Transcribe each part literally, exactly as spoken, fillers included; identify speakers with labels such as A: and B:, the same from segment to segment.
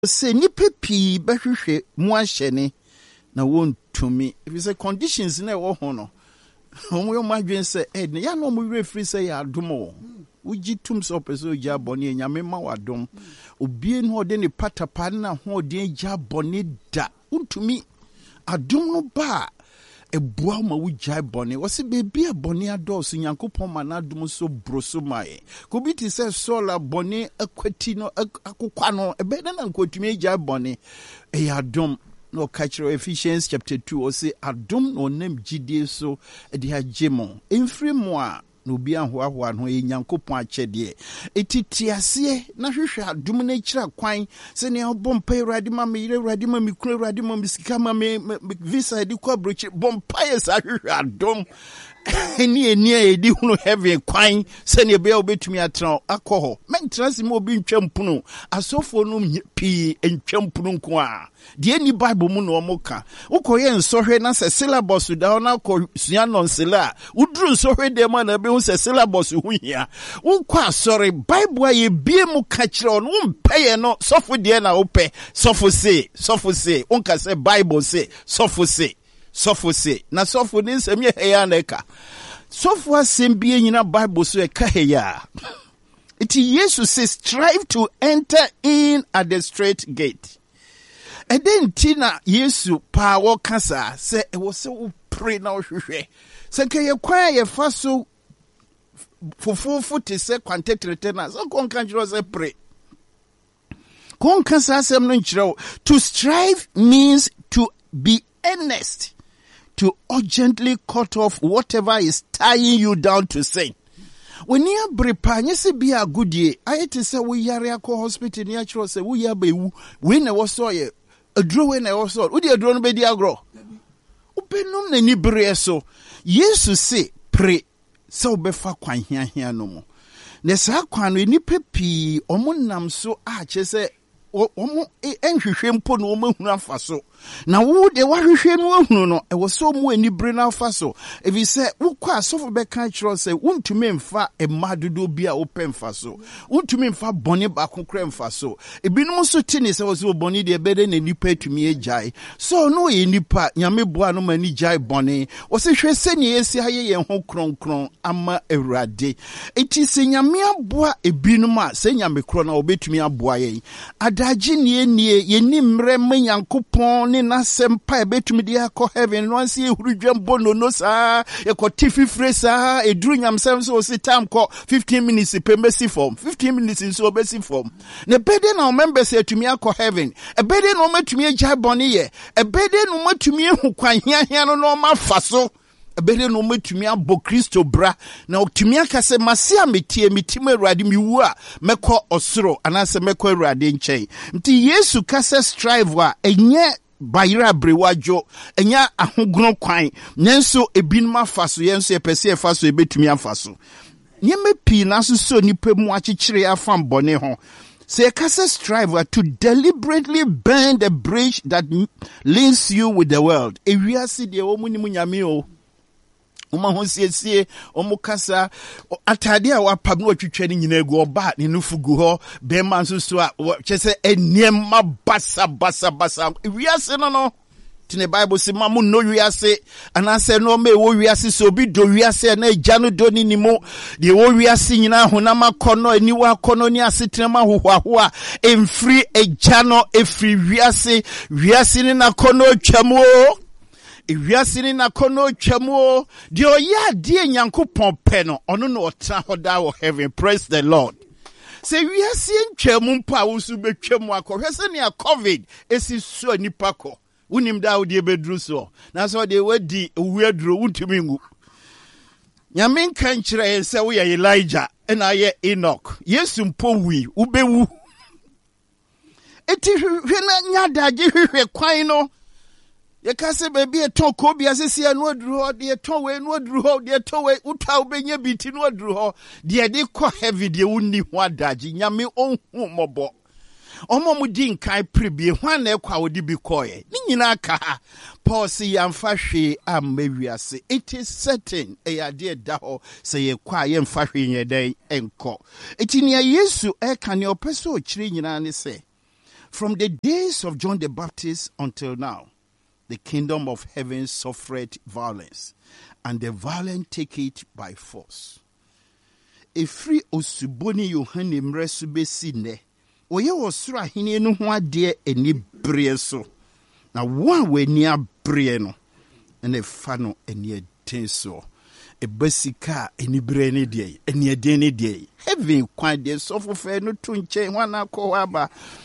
A: say nipa pii behwehwe mu ahyene na wontumi. If you say conditions na wo ho no. Omo yo madwen say eh ya no mo refri say ya adomo. Uji tum so peso ja boni nyame ma wadom. Obie no de ne patapa na ho de ja boni da. Wontumi adom no ba ebua ma wujai boni. Wose bebi a boni ados nyankopon ma na adom so broso mai. Kobi ti say sola boni akwati no akokwa no ebe na nkotumi ja boni. E ya adom. No catch Ephesians chapter two or say adom no name gidie so de hagemo emfiri mo a no bia ho ahoa no enyankopon akyede etitiase na hwehwe adom na kira kwan se ne obompa Awurade ma me yire Awurade ma me kura Awurade ma me sika ma me visa di kwa brochi bompa yesa hwehwe adom eni eni edi hunu heaven kwan se ne bia obetumi atran akọ mentrasi mo obi ntwampuno asofo no pi ntwampuno nko a de ni bible mu no omoka ukoye nsohwe na se syllabus da na ko sua nonsela uduru nsohwe de ma na be hu se syllabus hu hia ukwa sorry bible aye bie mu ka kire on umpeye no sofo de na ope sofo se sofo se unka se bible se sofo se sofo se na sofo ni nsem ye heya na eka sofo asem bie nyina bible so eka heya it Jesus says strive to enter in at the straight gate. And then Tina Yesu pa wo kasa se e wo se wo pray na wo hwehwe se ke ye kwa ye fa so fufufu te se kwantetrete na so kon kan jiro se pray kon kasa asem no nchiro. To strive means to be earnest, to urgently cut off whatever is tying you down to sin. When you brepa nyese bia agudie ayete se wo yare akọ hospital ni akiro se wo ya bewu we na wo so ye aduro we na wo so wo di aduro no be di agro ubenum na ni bre so Jesus se pray se obefa kwan hia hia no mo na sa kwan no ni pepi omunam so a chese omo enhwehwe mpo no omahunu afa so na wo de wahwehwe no ahunu no e wo so mu anibre na afa so if you say wo kwa so be kan kiro say wontumi mfa emadodo bi a open fa so wontumi mfa bone ba kokra mfa so ebinum so tini say wo so bone de bede na nipa atumi ejai so no ye nipa nyame boa no mani jai bone wo se hwe se ne esi haye ye ho kronkron ama Awurade eti se nyame aboa ebinum a se nyame kro na obetumi aboa ye adaji nie nie ye ni mre manyankopon ni na sempa ebetumi dia ko heaven no anse ehurudwam bono no sa e ko tififre sa eduru nyamsem so si time ko fifteen minutes pembesi form fifteen minutes so obesi form ne bede na members etumi akọ heaven e bede na omatumi agya bone ye e bede na omatumi ehu kwan hia hia no no mafaso ebere no metumi abo Kristo bra na otumi akase mase ametie mitim Awurade miwu a mekọ osoro anase mekọ Awurade nkyɛn nti Yesu kase strive a enye bayira brewajo enya ahogono kwan nenso ebinum afaso yenso epese afaso ebetumi afaso nyeme pi na so so nipa mu akyekyere afam bone ho. Say kase strive to deliberately burn the bridge that links you with the world. Ewiase de omuni munyame o Uma honsiesie omukasa atade a wapam no atwitwa ni nyina egu oba ne nufugu ho be man so so a kyese eniem basa basa basa wiase no no tine Bible say mamu no wiase anase no me wo wiase so bi do wiase na agya no do ni nimo de wo wiase nyina honam akono aniwa akono ni asetrema hohoaho a emfiri agya no efiri wiase wiase ni na kono twamo Ewiasini na kono twamo de oya de nyankopon pe no ono no otra hoda wo heaven. Praise the Lord. Se wiase ntwamu mpa wo su betwamu akọ se ne a covid esi so nipa ko unim da wo de bedru so na so de wadi wuaduro wuntumi ngu nyame kan kire se wo ye Elijah na ye Enoch Yesu mpo wi ubewu eti hwe na nyadaje hwe kwan no ye kase baby eton ko bia sesi anu aduru ho de eton we anu aduru ho de eton we uta obenya biti no aduru ho de de ko heavy de wonni ho adaji nyame onhu mobo omo mu di nkan prebie hwan na ekwa wodi bi koye ni nyina ka Paul si yamfa hwe amawiase it is certain e ya de da ho se ye kwa ye mfa hwe nyeden enko eti ne Yesu e ka ne opeso okire nyina ne se From the days of John the Baptist until now, the kingdom of heaven suffered violence, and the violent take it by force. Efri osuboni Yohane mresu besi ne, oye osura hini enu huwa die eni brie so, na wan we ni a brie no, ene fano eni e tenso, e besika eni brie ni die, eni e deni die, heaven kwa die sofu fe no tunche wana ko waba,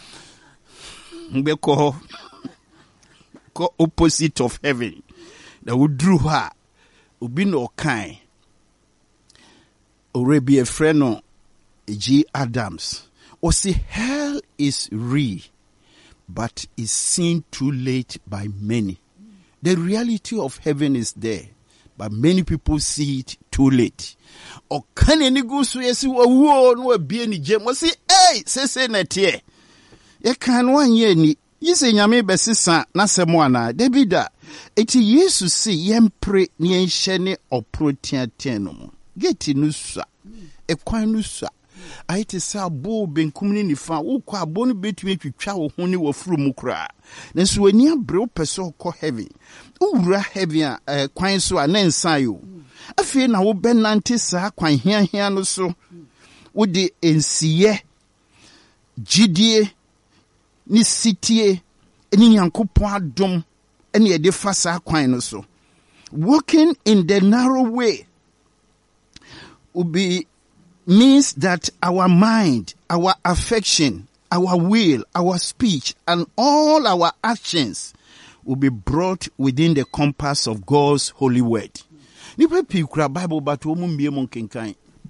A: mbe ko ko opposite of heaven, na udru ha, ubino kai, Orebi a friend G. Adams, or say hell is real, but is seen too late by many. The reality of heaven is there, but many people see it too late. Or can any go so yes, you will be any gem? Was say, hey, say, say, net ye. Ye can one year ni, ye say, Yame Bessisa, Nasamwana, Debida. Eti Yesu si yempre ni enshene oprotia tenum. Get inusa, e kwanusa. Aite sa bo benkum ni nifa, wo kwa abo no betumi twitwa wo ho ni wafuru mu kra. Nanso wani abre wo pese okọ heaven. Owura heaven a eh, kwan so a na nsan yo. Afei na wo benante sa kwan hia hia no so. Wo de ensiye gidie ni sitie ni Nyankopon adom ene ye de fa sa kwan no so. Walking in the narrow way will be means that our mind, our affection, our will, our speech, and all our actions will be brought within the compass of God's holy word. Nipa pikura Bible but omu mbie mo kenkan.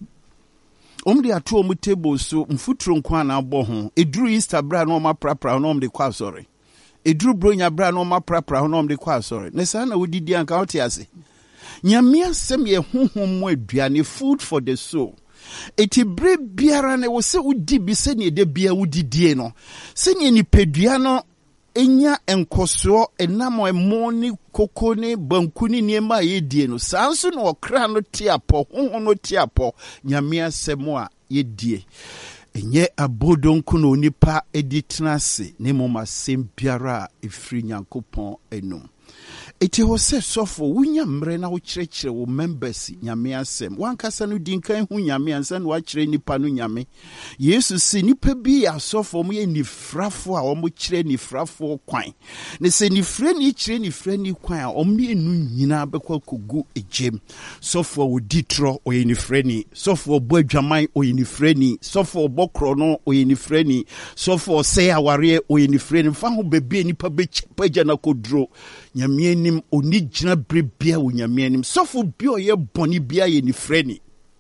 A: Omu de ato omu table so mfuturo nkwa na abo ho. Eduru Easter bra na oma prapra na omu de kwa sorry. Eduru bronya bra na oma prapra na omu de kwa sorry. Ne sa na odidi anka ote ase. Nyamia sem ye honhom mo aduane food for the soul. Eti bre biara na wo se udi bi se ne de bia udidie no. Se ne ni pedua no enya enkoso enamo emo ni koko ni banku ni niema ye die no. Sanso no okra no tiapo, honhom no tiapo, nyamia sem a ye die. Enye abodonku no nipa editrase ne moma sem biara efri Nyankopon enum. Eti ho se sofo wunya mre na wo kirekire wo members nyame asem wankasa no dinkan hu nyame ansa no akire nipa no nyame Yesu si nipa bi asofo mo ye nifrafo a wo mo kire nifrafo kwan ne se nifre ni kire nifre ni kwan a o me enu nyina bekwa kogu ejem sofo wo ditro o ye nifre ni sofo bo adwaman o ye nifre ni sofo bokro no o ye nifre ni sofo se aware o ye nifre ni fa ho bebe nipa be pagya na kodro nyame nim oni gina brebia wo nyame nim sofo bi o ye boni bia ye ni freni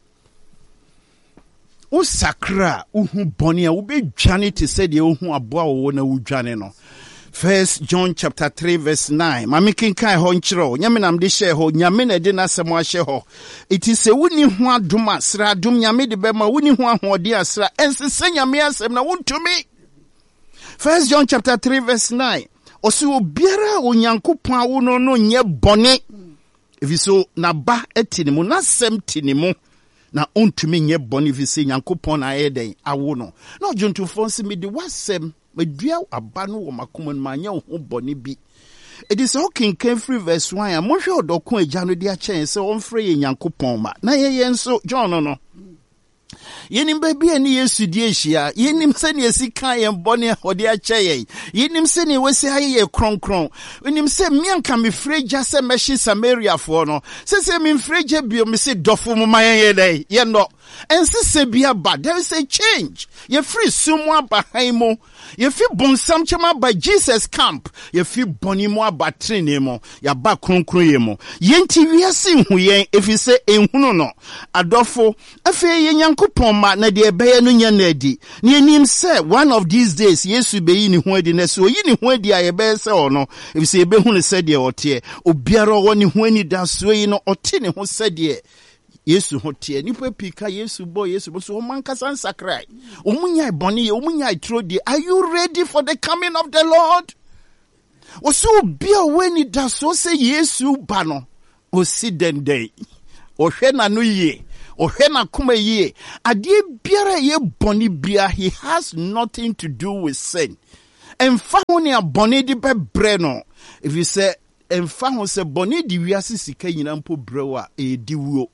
A: o sakra uhu boni a wo be dwane te se de uhu aboa wo na wo dwane no. First John chapter three verse nine. Mami kinkai ho nchiro. Nyame nam de share ho. Nyame na de na semo ahye ho. It is a wuni ho adom asra adom nyame de be ma wuni ho ahode asra. Ensese nyame asem na wontumi. First John chapter three verse nine. Osi obiara onyankopon awo no no nye bone. Efiso na ba etinimu na sem tinimu na ontumi nye bone efise nyankopon na ayeden awo no. Na ojonto fonse me de wasem medua aba no wo makoma no manya ho bone bi. It is okay in free verse one. I'm not sure dokun eja no de a chen se on free nyankopon ma. Na ye ye nso John no no. Yenim baby ani Yesu die hia yenim se ne esika ye bone hode a cheye yenim se ne wese haye kronkron yenim se mianka me freja se meshi Samaria for no se se me freja bio me se dofo mo maye dey ye no ense se bia ba there is a change ye free sumo abahan mo ye fi bonsam chema by Jesus camp ye fi boni mo abatrene mo ya ba kronkron ye mo ye nti wiase hu yen efi se enhunu no adofo afi ye nyankopon ma na de beye no nya na di ne nim se one of these days Yesu be yi ni ho adi na so yi ni ho adi aye be se ono efi se be hu ne se de ote obiara wo ni ho ani da so yi no ote ne ho se de Yesu hotie nipa pika Yesu boy Yesu bo so mankasa nsakrai omunya boni omunya itrodi. Are you ready for the coming of the Lord? Oso bia weni da so se Yesu ba no osi dendei ohwe na no ye ohwe na kuma ye ade biara ye boni bia he has nothing to do with sin. Emfa ho ne abone di bebre no. If you say emfa ho se bone di wiase sika nyina mpo brewa e di wuo.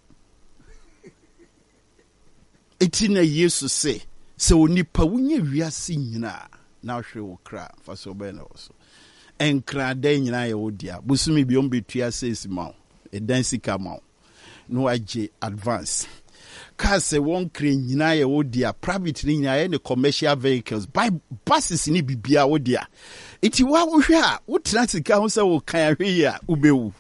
A: Eti na Yesu se se onipa wonye wiase nyina na hwe wo kra fa so be na so. Enkra da nyina ye wodia. Busumi bi ombetua sesi ma. E dan sika ma. No age advance. Cause one crane nyina ye wodia private ni nyina ye ne commercial vehicles by buses ni bibia wodia. Iti wa wo hwe a wo tena sika ho se wo kan ahwe ya ubewu.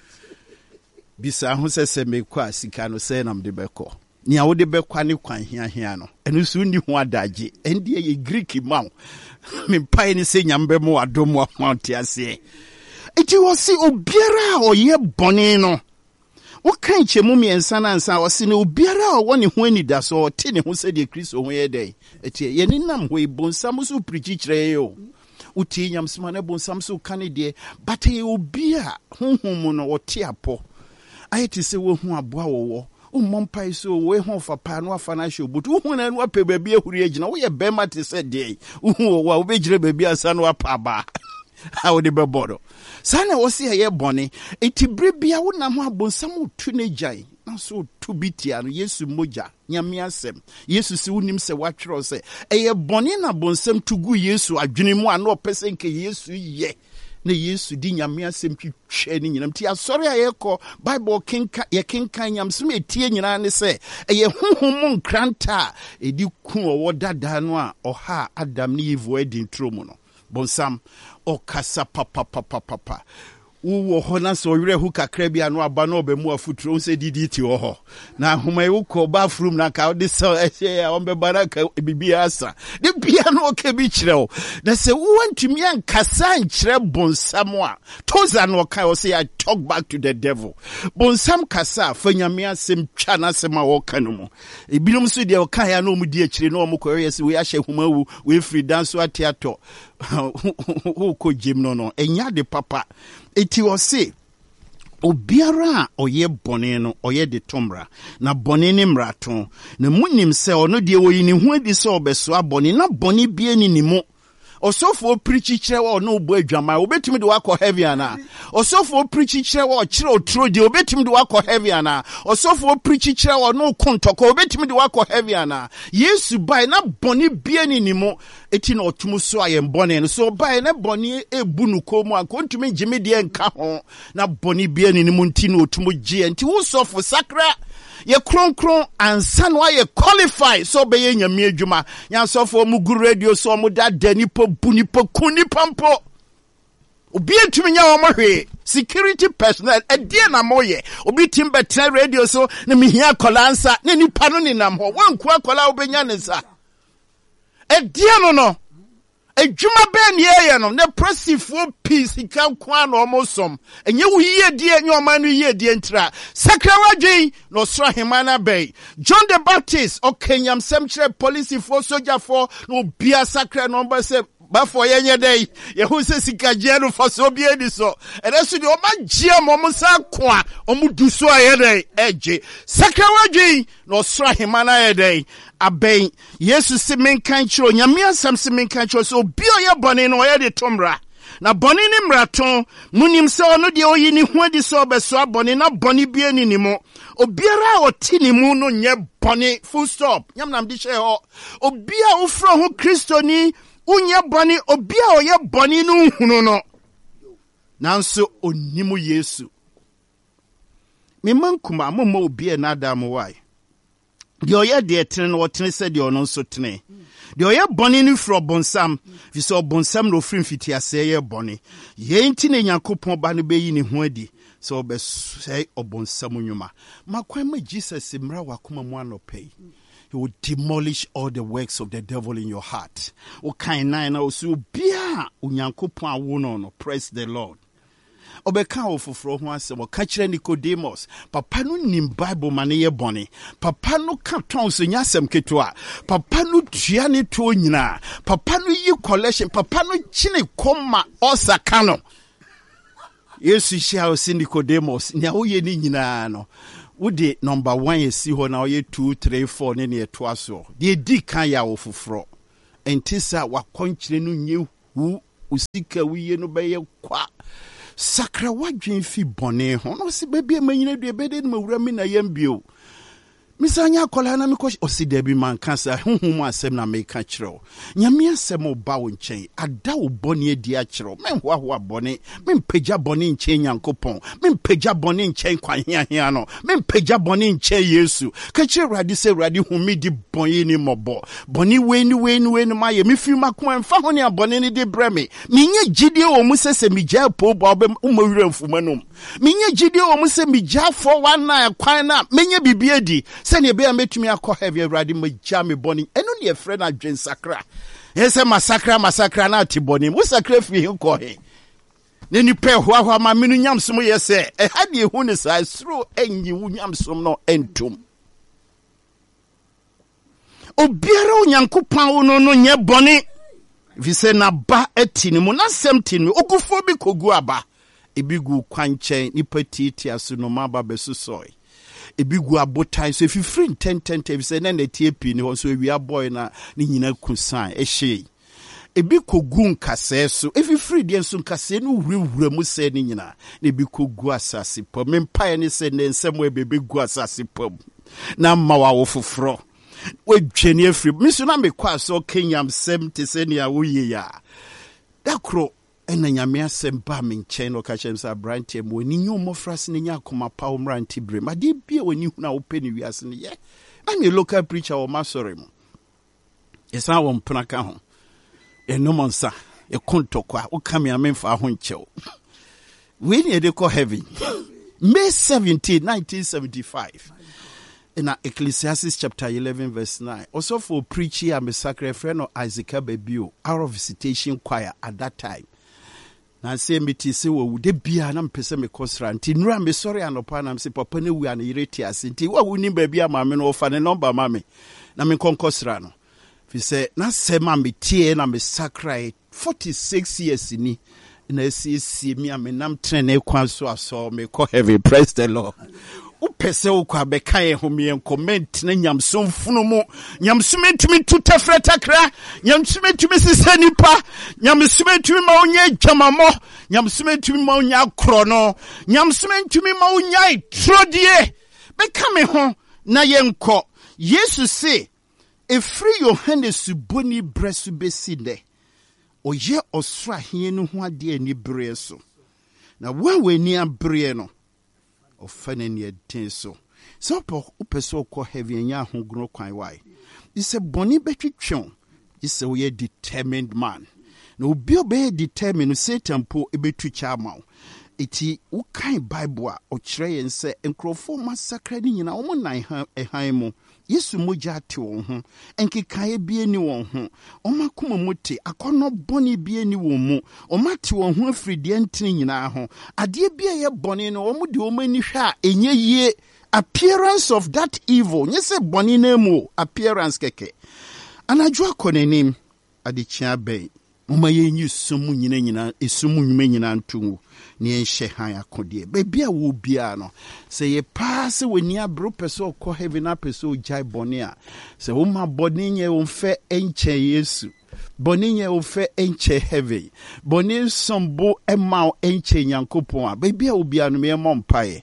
A: Bisa ho se se mekwa sika no se nam de beko. Nia wo de bekwa ne kwan hia hia no. Enu su ni ho adaje. Endi ye Greek ma. Me pai ni se nyambe mo adom amount ase. Iti wo si obiara o ye bone no. What kind of mummy and son and son was seen Ubiara or one when he does or tin who said the Chris on a day? At Yeninam way bon samusu preach reo. Utiam smana bon samsu canady, but a ubia, whom or tiapo. I had to say, who are bow. Oh, Mompai so way home for Panua financial, but who and what baby who region, we a bema to say day, who will wage baby a son or paba. How the bebodo. Sana was here bonny, a tibrebia would not have been some teenager. Not so to be tia, yes, moja, yamiasem. Yes, soon him say what you say. A bonina bonsem to go yes, I dream one no person can yes, ye. Ne yes, dinya miasem to training him. Tia, sorry, I echo Bible king, ye king kanyam smith, tia, and say, a ye hum cranta, a duku or dadanwa or ha Adam Neve wedding trumono. Bonsam o kasa papa papa papa wo hona so were hu kakra bia no aba no be mu afutro se didi ti ho na homa e ko bathroom na ka de so ehye on be baraka bibia asa de bia no ka bi kireo na se wo antumi an kasa nkire bonsam a toza no ka o say I talk back to the devil bonsam kasa fanyame asem twa na asem a wo ka no mu e binom so de o ka ya no mu di akire no mo ko yesi we ahye homa wu we free dance atiato who could Jim no no enya de papa eti o se obiara oye boneno oye de tomra na bonene mraton na munim se ono de wo yini hu adi se obeso abone na bone bia ni nimo osofo preach kire wo no bo adwama obetimi de wakọ heavy ana osofo preach kire wo kire otro de obetimi de wakọ heavy ana osofo preach kire wo no kontoko obetimi de wakọ heavy ana Yesu bai na bone bia ni nimo eti na otumu so ayem bone no so bai na bone ebu nu ko mu akontumi gime de enka ho na bone bia ni nimo nti na otumu gie nti wo sofo sakra ye kron kron ansa no ye qualify so be ye nyame adwuma nya sofo mu gu radio so mu da dani po buni po kuni pampo obi etumi nya wo hwe security personnel e die na moye obi tim betre radio so na mihia kolansa na nipa no ninam ho wanku akola obenya ne sa e die no no adwuma ben ye no na prosifo peace kan kwa na omosom enye wo yie die enye oman no yie die ntra sakrawadwen no sra hemana bay John the Baptist o kenyam semchre police for soldier for no bia sakra no ba se ba for yenye day ye hu se sikaje no for so bia di so e da so de o ma gie mo mo sa kwa o mu du so aye day eje sakrawadwen no sra hemana ye day abeng Yesu se menkan chiro nyame asam se menkan chiro so bi oye bone no oye de tomra na bone ni mraton munim se ono de oyi ni hu adi so obeso bone na bone bi ani ni mo obiara oti ni mu no nye bone full stop nyam nam di she ho obia ufro ho Kristo ni unye bone obia oye bone no hunu no nanso onimu Yesu me mankuma momma obia na adam why de oye de tene no tene se de ono so tene de oye bone ni fro bonsam fi so bonsam no frim fiti ase ye bone ye nti ne Yakobon ba no be yi ne ho adi so be say obonsam nyuma makwan ma Jesus mra wakoma mu anopai he will demolish all the works of the devil in your heart o kan nine na o so bia Yakobon awo no no praise the Lord obeka ofoforo ho asem o ka kire Nicodemus papa no nim Bible mane ye bone papa no ka ton so nyasem ketua papa no tua ne to nyina papa no yi collection papa no chine koma osaka no Yesu shia o Nicodemus nya wo ye ni nyina no wode number one ye si ho na o ye two three four ne ne to aso de di kan ya ofoforo entisa wakonkire no nye hu usika wiye no beye kwa sakra wadwen fi bone ho no se bebia manyina due bede no mawura mi na yambio misanya akola na mekɔ osida bi man kansa honhom asɛm na meka kyerɛw nyame asɛm oba wo nkyɛn ada wo bɔne adi akyerɛw menhoahoa bɔne mempagya bɔne nkyɛn nyankopɔn mempagya bɔne nkyɛn kwaheahea no mempagya bɔne nkyɛn yesu ka kyerɛ Awurade sɛ Awurade humi di bɔne ni mmɔbɔ bɔne wei ni wei ni wei ni ma yɛ mefi makoma mfa ho ne abɔne ni de brɛ me menyɛ gyidie wɔ mu sɛ sɛ megyaa po ba wobɛwura mfuma nom menyɛ gyidie wɔ mu sɛ megyaa fɔ wana kwan na menyɛ bibia di sɛnea bɛa mɛtumi akɔ heavy Awurade magya me bɔne ɛno ne yɛfrɛ no adwen sakra ɛsɛ masakra masakra na ate bɔne wo sakra firi he kɔ he ne nipa hoahoa ma me no nyamsom yɛ sɛ ɛha deɛ hu ne saa suro ɛnyi wo nyamsom no ɛntom obiara onyankopɔn wo no no nyɛ bɔne fi sɛ naba ati ne mu na sɛm ti ne ogufo bi kogu aba ebi gu kwankyɛn nipa tiatia so no ma ba bɛsosɔe ebi gu abotan so efifiri ntɛntɛntɛ bi sɛ na na tie pi ne hɔ so ewia boy na ne nyina kusan ehye ebi kogu nkasɛɛ so efifiri deɛ nso nkasɛɛ no wurawura mu sɛ ne nyina na ebi kogu asase pɔ mempae ne sɛ ne nsɛm ebebe gu asase pɔ na ma wa wo foforo wodwene afiri miso na mekɔ aso kenyam sɛm te sɛ ne a woyɛ ya dakro ɛna nyame asɛm ba me nkyɛn no ka kyerɛ sɛ abrante mu ni nyo mmɔfra se ne nya akoma pa wo mranti bre ma de bia wani hu na wo pɛ ne wiase ne yɛ na me local preacher wo masɔre mu ɛsan wo mpena ka ho ɛnom nsa ɛkontɔkɔ a wo ka me amemfa ho nkyɛw we ne de kɔ heaven May seventeenth nineteen seventy-five in Ecclesiastes chapter eleven verse nine also for preaching a massacre friend of Isaac Ababio out of visitation choir at that time. Na say me ti se wo de bia na mpese me kosra nti nura me sorry anopa na me papa ne wi an yireti ase nti wa wuni ba bia ma me no fa ne number ma me na me konkosra no fi se na se ma me tie na me sacred forty-six years ni na si si me am nam trene kwan so aso me ko heavy praise the Lord. Upese ukwa beka ye humi en comment na nyamsom funu mu nyamsom ntumi tuta freta kra nyamsom ntumi sisa nipa nyamsom ntumi ma onye dwamamo nyamsom ntumi ma onye akro no nyamsom ntumi ma onye trodie beka me ho na ye nko Yesu se efri Yohanes boni bresu besinde oye osra hie no ho ade ani bre so na wa weni abre no ofane ne den so so po upeso ko heavy nya ho gro kwan why is a boni betwetwe is a we determined man na obi obe determined Satan po ebetu chama eti ukan Bible a o kire yen se enkrofo massacre ni nyina wo nan han mu Yesu moja te won ho enkekae bie ni won ho omakoma muti akono boni bie ni won mu omate won ho afridi entini nyina ho ade bie ye boni no omu de omani hwa enye yie appearance of that evil nyese boni na mu appearance keke anadwo akonenim ade chia ben moma ye nyi sumu nyina nyina esumu nyuma nyina ntu ni enhye han akode bebia wo bia no se ye pass weni abro peso ko heaven apeso jai boni a se wo ma boni nye wo mfe enche Yesu boni nye wo mfe enche heaven boni sombo ema enche Nyankopon a bebia wo bia no me mompae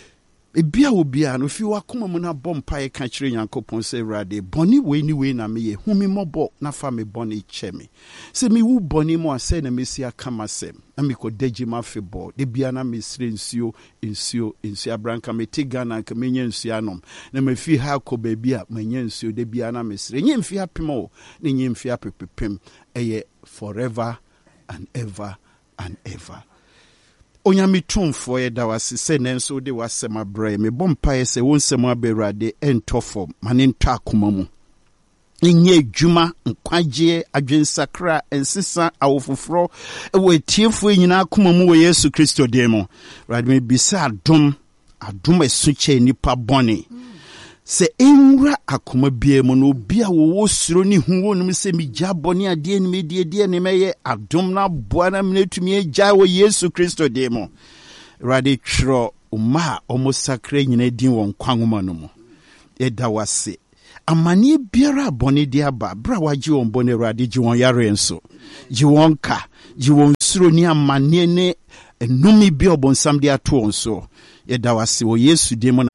A: ebia wo bia no fi wakoma mu na bompae ka kire Nyankopon se Awurade boni we ni we na me ye humi mobo na fa me boni cheme se mi wu boni mo ase na mesi aka masem na mi ko deji ma fe bo de bia na me sire nsuo nsuo nsuo abranka me tigana ka menye nsuo anom na me fi ha ko ba bia menye nsuo de bia na me sire nye mfi apemo ne nye mfi apepepem eye forever and ever and ever. Onyame tumfo ye da wase se nenso de wasema bra me bompae se wonsem aberade entofo mane nto akoma mu enye dwuma nkwaje adwensakra ensisa awofoforo ewe tiefo nyina akoma mu wo Yesu Kristo demo rade me bisa adom adom esuche nipa bone se enwura akoma bia mu no bia wo suro ni hu wonum se mi gya bone ade ni me die die ni meye adom na boa na menetumi agya wo Yesu Kristo demo rade twro uma omo sakra nyina din won kwanwoma no mu eda wase amane biara bone dia ba bra waji won bone rade ji won yare enso gye wɔn ka, gye wɔn suro ne amanneɛ ne enumi bi ɔbɔnsam de ato wɔn so. Yɛda wase wɔ Yesu din mu.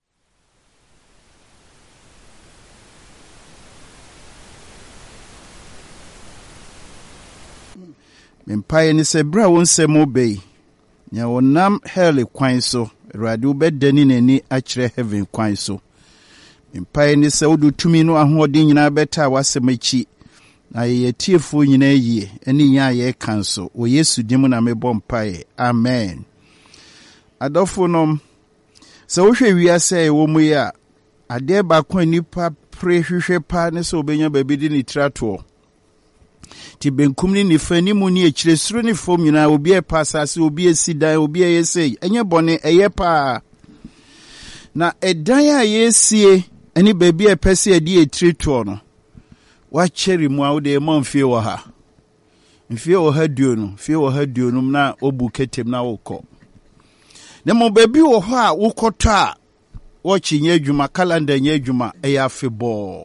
A: Mempae ne sɛ bra wo nsɛm obei. Nya wonam hell kwan so, Awurade wobɛdani n'ani akyerɛ heaven kwan so. Mempae ne sɛ wodo tumi no ahoɔden nyinaa bɛta wasɛm akyi. Na yɛyɛ tiefo nyinaa yie, ɛne nya yɛ kan so. Wɔ Yesu din mu na mebɔ mpae. Amen. Adɔfo nom, sɛ wohwɛ wiase ɛwɔ mu yi a, adeɛ baako nipa pre hwehwɛ pa ne sɛ obenya baabi di ne tratoɔ. Ti benkum ni nifa ni mu ni ekyire suro ni fom nyina obi e pa asase obi esi dan obi e yesei enye bone eye pa na edan a yesie eni baabi e pese edi etire to no wa kyeri mu a wo de ma mfie wo ha mfie wo ha duo no mfie wo ha duo no na obu ketem na wo kɔ na mo baabi wo ho a wo kɔtɔ a wo kyenye adwuma calendar nye adwuma e ya febɔ.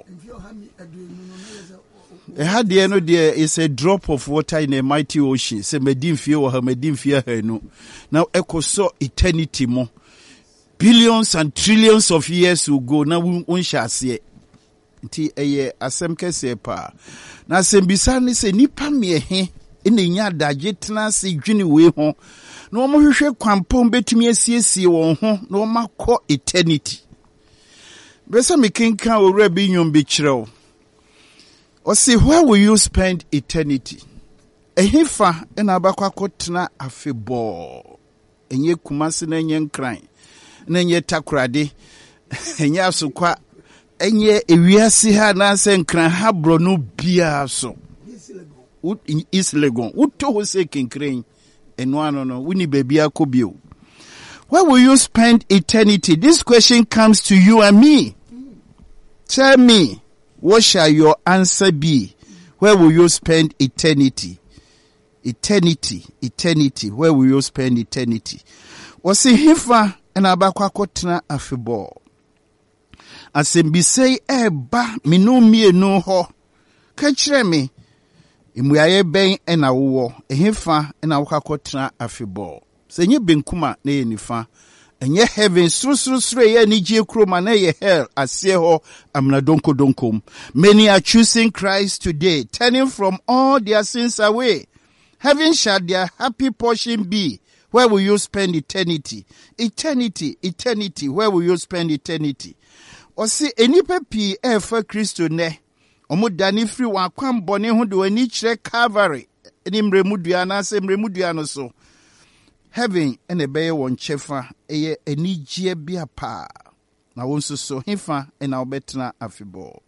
A: A had the end there is a drop of water in a mighty ocean. Say medim fear or her medim fear her no. Now echo so eternity mo. Billions and trillions of years will go. Now we shall see. Nti eye asem kese pa. Na asem bisane se nipa me he ene nya daje tena se dwene we ho. Na omo hwehwe kwampom betumi asiesie won ho na omo akɔ eternity. Besa me kenka owura bi nyom bi kyerɛw. Or see, where will you spend eternity? A hifa and abakakotna afebo. And ye kumasin and yen crying. And ye takradi. And ye sukwa. And ye ewiasi ha nansen cran habro no bia so. In East Legon. Uto was seeking crane. And one no, winnie baby akobio. Where will you spend eternity? This question comes to you and me. Tell me. What shall your answer be? Where will you spend eternity? Eternity, eternity. Where will you spend eternity? Wasi hifa ena abakwakotena afebo. Asembise eba minu mienu ho. Kachire me. Imuyaye ben ena uwo. Ehifa ena wakakotena afebo. Senye benkuma neye nifa. Enye heaven sru sru sru ye ni je kroma na ye hell asie ho amna donko donkom. Many are choosing Christ today, turning from all their sins away. Heaven shall their happy portion be. Where will you spend eternity? Eternity, eternity. Where will you spend eternity? Osi enipa pi e fa Kristo ne. Omo dani free wan kwan bone ho de wani kyerɛ Calvary. Eni mremudua na se mremudua no so. Heaven and a bay one chefa a enijia bia pa. Na wonso so hifa and our betra afibo.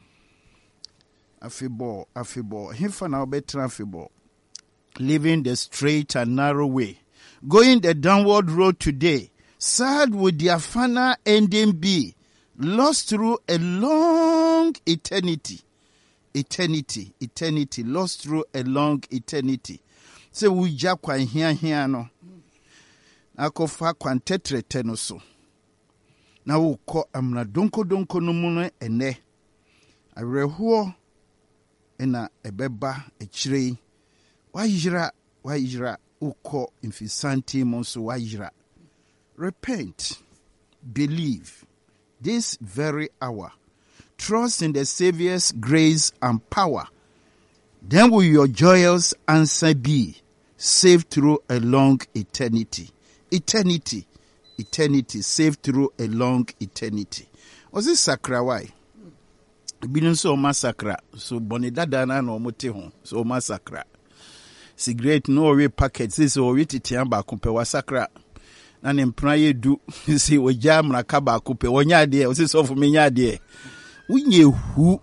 A: Afibo, afibo. Hifa na betra afibo. Living the straight and narrow way. Going the downward road today. Sad would their final ending be. Lost through a long eternity. Eternity, eternity. Lost through a long eternity. So we jakwa here here no. Akofa kwantetre teno so. Na uko amna donko donko no muno ene. Arehuo ena ebeba echirei. Wajira wajira uko infisanti monso wajira. Repent. Believe. This very hour. Trust in the Savior's grace and power. Then will your joyous answer be saved through a long eternity. Eternity. Eternity. Saved through a long eternity. Was this sakra why? Binu so massacre. So bonidada na no mote ho. So massacre. Cigarette no way packets. This or wit tiamba kumpe wa sakra. Na nempra ye du. Si oja mraka ba kumpe. Wonya de. Osi so for me nya de. Unye hu.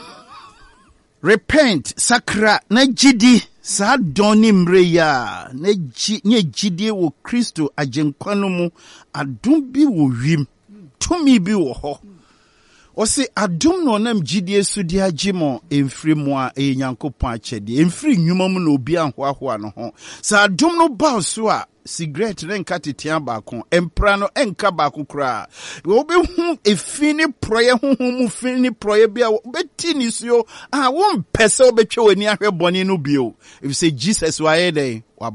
A: Repent. Sakra. Na jidi. Sa doni mreya ne ji nye jidie wo Kristo agenkwano mu adom bi wo wim tumi bi wo ho Ɔse adom no nam gyidie so di agye mo emfiri mu a ɛyɛ Nyankopɔn akyɛde emfiri nnwuma mu na obi anhoahoa no ho sa adom no ba so a cigarette ne nka tetea baako empra no enka baako kra wo be hu efi ne proye honhom mu fi ne proye bia wo beti ni so a wo mpese wo betwe wani ahwe bone no bio if say Jesus wa ye dey